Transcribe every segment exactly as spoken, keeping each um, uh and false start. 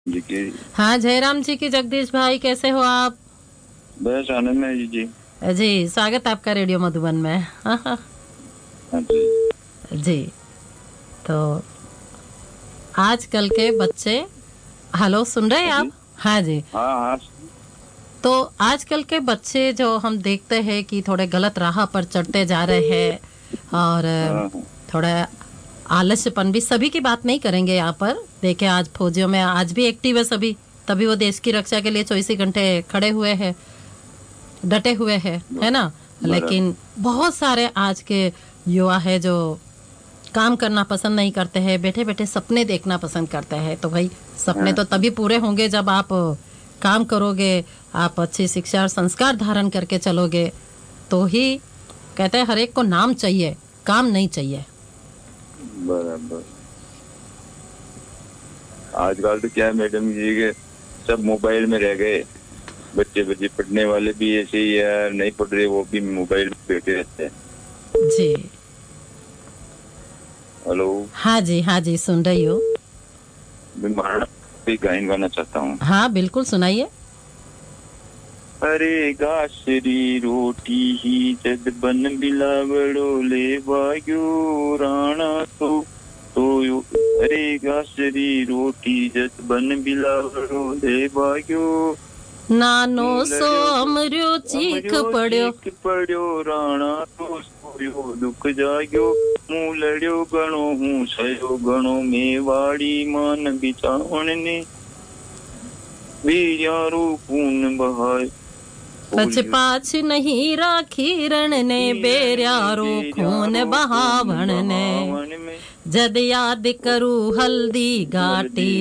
जी की। हाँ, जयराम जी की जगदीश भाई, कैसे हो आप? बस आनंद में जी जी। जी, स्वागत आपका रेडियो मधुबन में। हाँ जी। जी, तो आजकल के बच्चे, हेलो, सुन रहे हैं हाँ आप? जी। हाँ जी। हाँ हाँ। तो आजकल के बच्चे जो हम देखते हैं कि थोड़े गलत राह पर चढ़ते जा रहे हैं, और हाँ हाँ। थोड़ा आलस्यपन भी, सभी की बात नहीं करेंगे यहाँ पर। देखे आज फौजियों में आज भी एक्टिव है सभी, तभी वो देश की रक्षा के लिए चौबीस घंटे खड़े हुए हैं, डटे हुए हैं, है ब- ना। बराबर। लेकिन बहुत सारे आज के युवा है जो काम करना पसंद नहीं करते हैं, बैठे बैठे सपने देखना पसंद करते हैं। तो भाई, सपने हाँ तो तभी पूरे होंगे जब आप काम करोगे, आप अच्छी शिक्षा और संस्कार धारण करके चलोगे, तो ही। कहते हैं हर एक को नाम चाहिए, काम नहीं चाहिए। बराबर। आजकल तो क्या है मैडम जी के सब मोबाइल में रह गए। बच्चे बच्चे पढ़ने वाले भी ऐसे ही है, नहीं पढ़ रहे वो भी मोबाइल में बैठे रहते हैं। जी। हेलो। हाँ जी, हाँ जी, सुन रही हूँ। मैं महाराणा भी गायन गाना चाहता हूँ। हाँ, बिल्कुल सुनाइए। अरे गासरी रोटी ही जद बन बिलावड़ो ले वायु राणा तो तो यो- अरे गासरी रोटी जद बन बिलावड़ो ले वायु नानो सो मूलड़ो अमर्यो चीख अमर्यो पड़ियो। चीक पड़्यो राणा तो सोयो दुख जाग्यो मूलड़ो गणो हूँ सयो गणो मेवाड़ी मान बिचावण ने वीर्यारू खून बहाय सच पाछ नहीं राखी रण ने, बेर्यारो खून बहावण ने। जद याद करू हल्दी घाटी,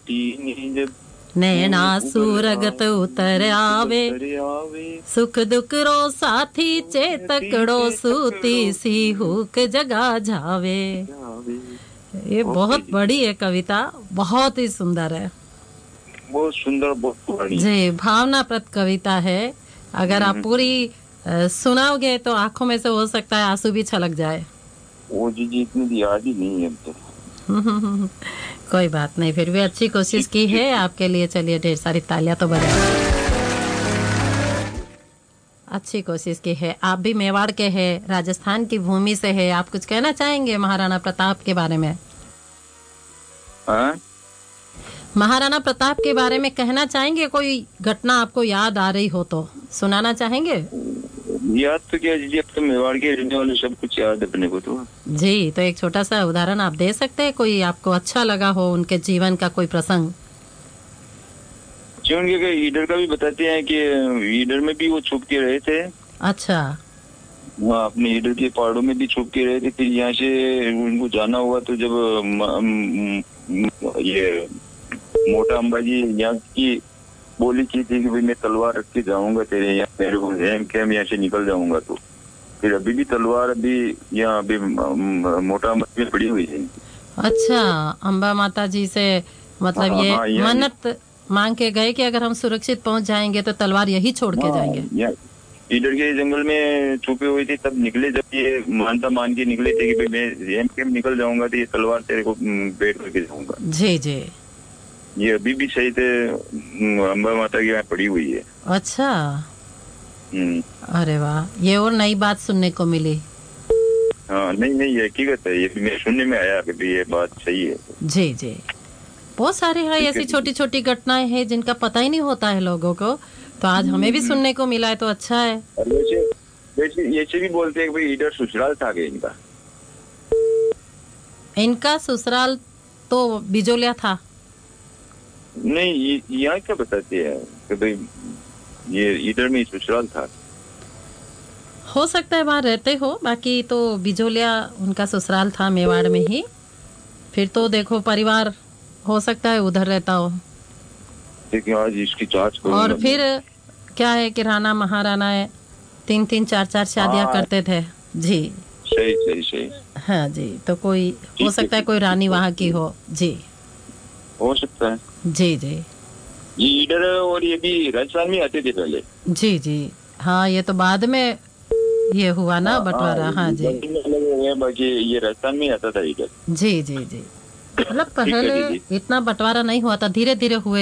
नैना सूरगत उतर आवे। सुख दुख रो साथी चेतकड़ो, सूती सी हुक जगा जावे। ये बहुत बड़ी है कविता, बहुत ही सुंदर है। बहुत सुंदर, बहुत पुरानी। जी, भावनाप्रद कविता है। अगर आप पूरी अ, सुनाओगे तो आंखों में से हो सकता है आंसू भी छलक जाए। वो जी जी इतनी याद ही नहीं है अब तो। कोई बात नहीं, फिर भी अच्छी कोशिश की है आपके लिए। चलिए, ढेर सारी तालियां तो बजाएं। अच्छी कोशिश की है। आप भी मेवाड़ के हैं, राजस्थान की भूमि से है। आप कुछ कहना चाहेंगे महाराणा प्रताप के बारे में? हाँ? महाराणा प्रताप के बारे में कहना चाहेंगे? कोई घटना आपको याद आ रही हो तो सुनाना चाहेंगे? याद तो क्या जी, अब तो मेवाड़ के रहने वाले सब कुछ याद है अपने को तो। जी, तो एक छोटा सा उदाहरण आप दे सकते हैं? कोई आपको अच्छा लगा हो उनके जीवन का कोई प्रसंग? जीवन के ईडर का भी बताते हैं कि ईडर में भी वो छुप के रहे थे। अच्छा। वहाँ अपने ईडर के पहाड़ों में भी छुप के रहे थे। फिर यहाँ से उनको जाना हुआ तो जब म, म, म, ये मोटा अंबाजी यहाँ की बोली की थी कि भाई मैं तलवार रख के जाऊंगा तेरे यहाँ, मेरे को एम के हम यहाँ से निकल जाऊंगा, तो फिर अभी भी तलवार अभी यहाँ अभी मोटा अंबाजी में पड़ी हुई है। अच्छा, अम्बा माता जी से मतलब हाँ ये हाँ यहाँ मन्नत मांग के गए कि अगर हम सुरक्षित पहुंच जाएंगे तो तलवार यही छोड़ के हाँ जाएंगे। यहाँ इधर के जंगल में छुपे हुए थे, तब निकले जब ये मानता मान के निकले थे कि भाई मैं एम के निकल जाऊंगा तो ये तलवार तेरे को पेट करके जाऊंगा। जी जी। ये अभी भी सही थे, अम्बा माता की यहाँ पड़ी हुई है। अच्छा। हम्म। अरे वाह, ये और नई बात सुनने को मिली। हाँ नहीं नहीं, ये हकीकत है, ये भी मेरे सुनने में आया कि ये बात सही है। जी जी। बहुत सारी है ऐसी छोटी छोटी घटनाएं हैं जिनका पता ही नहीं होता है लोगों को, तो आज हमें भी सुनने को मिला है तो अच्छा है। वैसे वैसे ऐसे भी बोलते हैं कि भाई इधर ससुराल था क्या इनका? इनका ससुराल तो बिजोलिया था। नहीं, यहाँ क्या बताते हैं कि भाई ये इधर में ससुराल था। हो सकता है वहाँ रहते हो, बाकी तो बिजोलिया उनका ससुराल था, मेवाड़ में ही। फिर तो देखो, परिवार हो सकता है उधर रहता हो। लेकिन आज इसकी जांच और करूंगा फिर मैं। क्या है कि राणा महाराणा है, तीन तीन चार चार शादियां हाँ करते थे। जी। सही सही सही। हाँ जी, तो कोई हो ठीक है, सकता है ठीक कोई है, ठीक रानी है। वहाँ की हो। जी हो सकता है। जी जी। ये इधर और ये भी राजस्थान में आते थे पहले। जी जी। हाँ, ये तो बाद में ये हुआ ना हाँ हाँ, बंटवारा। हाँ जी। जमीन में अलग हो गया, बाकी ये राजस्थान में आता था इधर। जी जी जी। मतलब ठीक है पहले दीदी। इतना बंटवारा नहीं हुआ था, धीरे धीरे हुए